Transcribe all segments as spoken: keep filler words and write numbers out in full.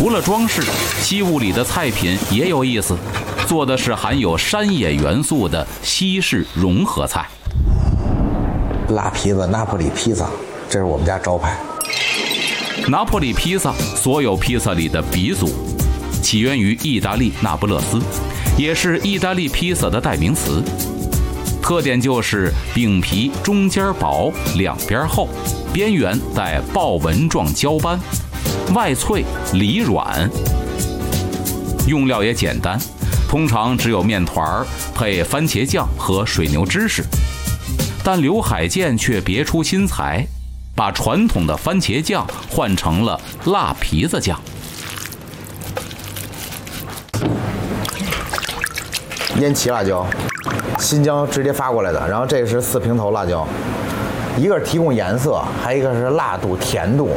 除了装饰，西屋里的菜品也有意思，做的是含有山野元素的西式融合菜。 辣皮子拿破里披萨，这是我们家招牌。 拿破里披萨，所有披萨里的鼻祖，起源于意大利那不勒斯，也是意大利披萨的代名词。特点就是饼皮中间薄，两边厚，边缘带豹纹状焦斑，外脆里软。用料也简单，通常只有面团配番茄酱和水牛芝士。但刘海健却别出心裁，把传统的番茄酱换成了辣皮子酱。 腌齐辣椒，新疆直接发过来的，然后这是四平头辣椒，一个是提供颜色，还有一个是辣度、甜度。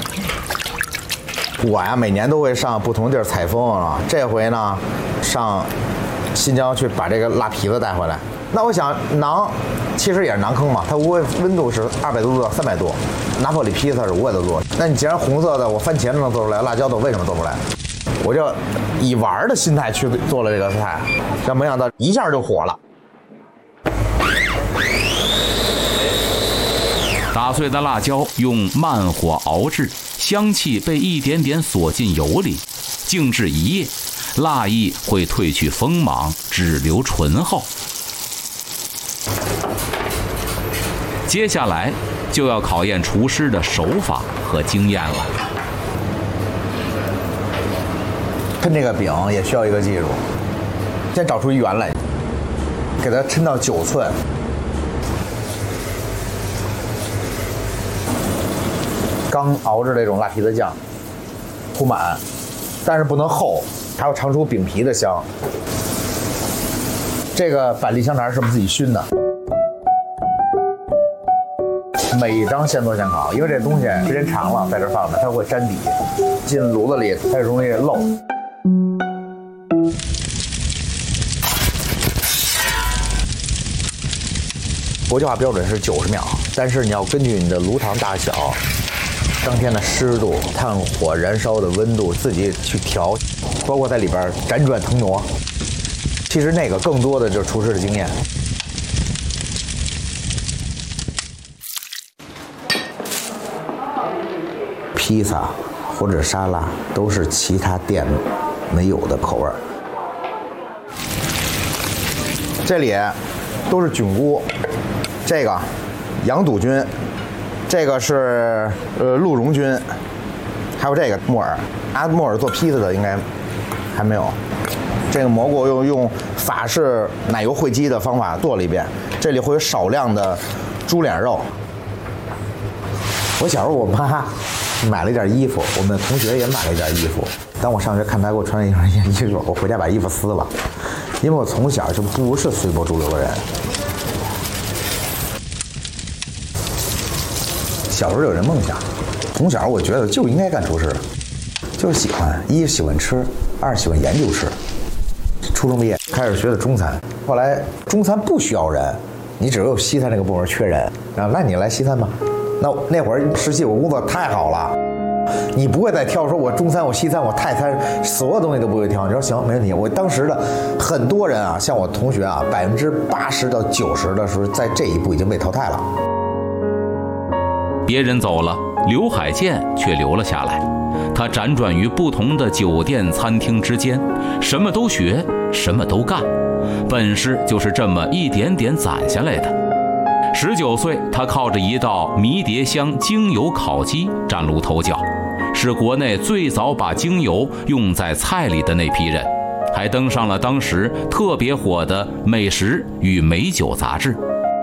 我呀，每年都会上不同地儿采风啊，这回呢，上新疆去把这个辣皮子带回来。那我想馕其实也是馕坑嘛，它无温温度是二百多度到三百度，拿破里披萨是五百多度。那你既然红色的，我番茄都能做出来，辣椒的为什么做不出来？我就以玩的心态去做了这个菜，但没想到一下就火了。 打碎的辣椒用慢火熬制，香气被一点点锁进油里，静置一夜，辣意会褪去锋芒，只留醇厚。接下来就要考验厨师的手法和经验了。 抻这个饼也需要一个技术，先找出一圆来，给它抻到九寸。刚熬制这种辣皮子酱，铺满，但是不能厚，还要尝出饼皮的香。这个板栗香肠是我们自己熏的，每张现做现烤，因为这东西时间长了在这放着，它会粘底，进炉子里它容易漏。国际化标准是九十秒，但是你要根据你的炉膛大小、当天的湿度、炭火燃烧的温度自己去调，包括在里边辗转腾挪。其实那个更多的就是厨师的经验。披萨或者沙拉都是其他店没有的口味。这里都是菌菇，这个羊肚菌，这个是呃鹿茸菌，还有这个木耳。拿木耳做披萨的应该还没有。这个蘑菇用用法式奶油烩鸡的方法做了一遍，这里会有少量的猪脸肉。我小时候我妈买了一件衣服，我们同学也买了一件衣服。当我上学看她给我穿了一件衣服，我回家把衣服撕了，因为我从小就不是随波逐流的人。小时候有人梦想，从小我觉得就应该干厨师，就是喜欢，一喜欢吃，二喜欢研究吃。初中毕业开始学的中餐，后来中餐不需要人，你只有西餐这个部门缺人啊，那你来西餐吧。那那会儿实习我工作太好了，你不会再挑说我中餐我西餐我泰餐所有东西都不会挑。你说行没问题。我当时的很多人啊，像我同学啊，百分之八十到九十的时候在这一步已经被淘汰了。 别人走了，刘海健却留了下来。他辗转于不同的酒店餐厅之间，什么都学，什么都干，本事就是这么一点点攒下来的。十九岁，他靠着一道迷迭香精油烤鸡崭露头角，是国内最早把精油用在菜里的那批人，还登上了当时特别火的《美食与美酒》杂志。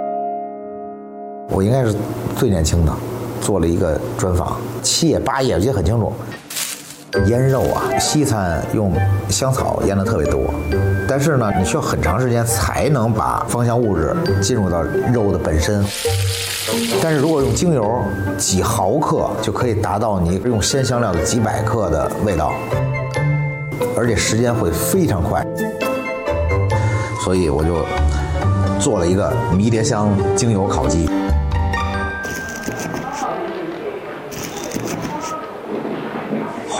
我应该是最年轻的，做了一个专访，七页八页，我记得很清楚。腌肉啊，西餐用香草腌的特别多，但是呢，你需要很长时间才能把芳香物质进入到肉的本身。但是如果用精油，几毫克就可以达到你用鲜香料的几百克的味道，而且时间会非常快。所以我就做了一个迷迭香精油烤鸡。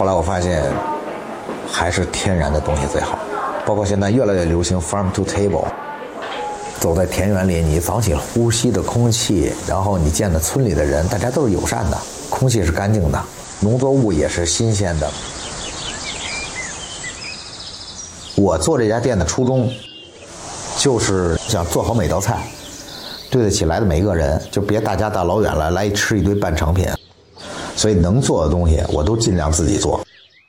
后来我发现，还是天然的东西最好。包括现在越来越流行 farm to table， 走在田园里，你早起呼吸的空气，然后你见的村里的人，大家都是友善的，空气是干净的，农作物也是新鲜的。我做这家店的初衷，就是想做好每道菜，对得起来的每一个人，就别大家大老远来来吃一堆半成品。所以能做的东西，我都尽量自己做。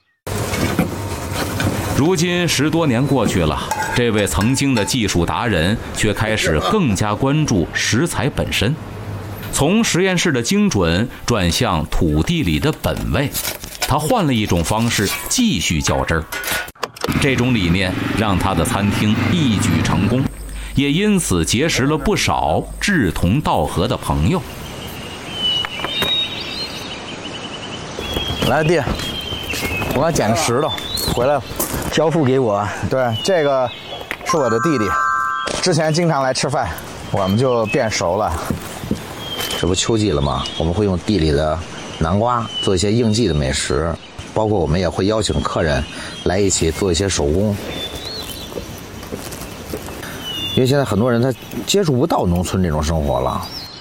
如今十多年过去了，这位曾经的技术达人却开始更加关注食材本身，从实验室的精准转向土地里的本味。他换了一种方式继续较真儿。这种理念让他的餐厅一举成功，也因此结识了不少志同道合的朋友。 来，弟，我刚捡个石头回来了，交付给我。对，这个是我的弟弟，之前经常来吃饭，我们就变熟了。 这不秋季了吗？我们会用地里的南瓜做一些应季的美食，包括我们也会邀请客人来一起做一些手工。因为现在很多人他接触不到农村这种生活了。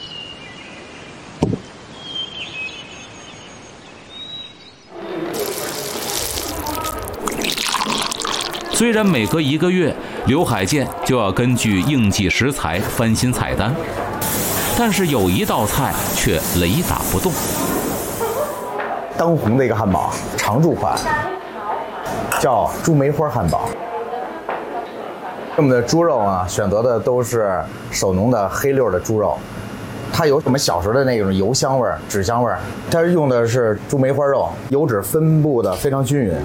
虽然每隔一个月刘海建就要根据应季食材翻新菜单，但是有一道菜却雷打不动。 当红的一个汉堡，常驻款，叫猪梅花汉堡。我们的猪肉啊，选择的都是手农的黑溜的猪肉，它有我们小时候的那种油香味儿、脂香味儿。它用的是猪梅花肉，油脂分布的非常均匀。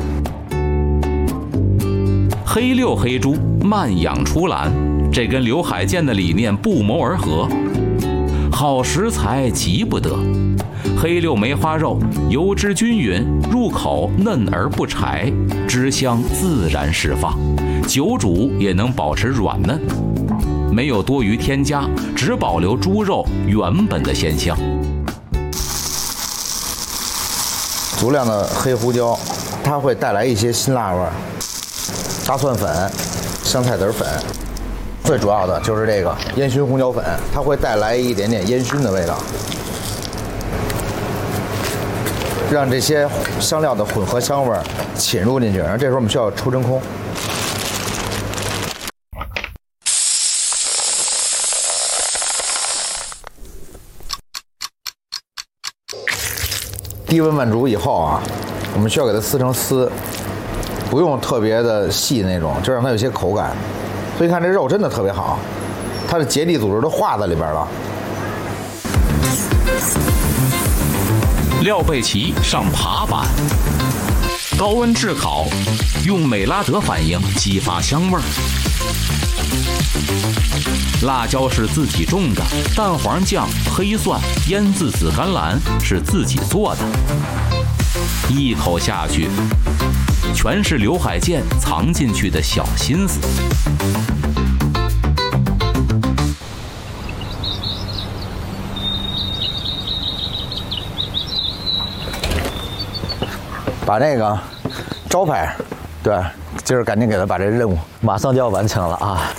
黑六黑猪慢养出栏，这跟刘海建的理念不谋而合。好食材急不得，黑六梅花肉油脂均匀，入口嫩而不柴，汁香自然释放，久煮也能保持软嫩，没有多余添加，只保留猪肉原本的鲜香。 足量的黑胡椒，它会带来一些辛辣味儿。大蒜粉、香菜籽粉，最主要的就是这个烟熏红椒粉，它会带来一点点烟熏的味道，让这些香料的混合香味侵入进去。然后这时候我们需要抽真空。低温煨煮以后啊，我们需要给它撕成丝。不用特别的细那种，就让它有些口感。所以看这肉真的特别好，它的结缔组织都化在里边了。 廖贝奇上爬板，高温炙烤，用美拉德反应激发香味儿。辣椒是自己种的，蛋黄酱、黑蒜、腌制紫甘蓝是自己做的。一口下去，全是刘海建藏进去的小心思。 把那个招牌，对，今儿赶紧给他把这任务马上就要完成了啊！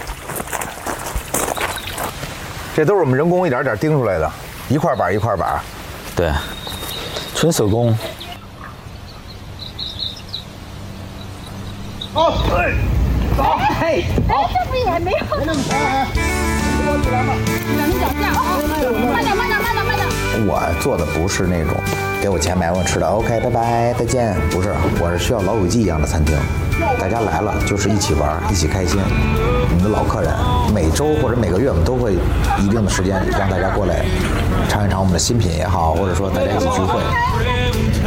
这都是我们人工一点点钉出来的，一块板一块板，对，纯手工。 好，哎，走，嘿，好，这不也没有？哎，我起来吧，两脚架啊，慢点，慢点，慢点，慢点。 我做的不是那种给我钱买我吃的 ，OK， 拜拜，再见。不是，我是需要老友记一样的餐厅，大家来了就是一起玩，一起开心。我们的老客人，每周或者每个月我们都会一定的时间让大家过来尝一尝我们的新品也好，或者说大家一起聚会。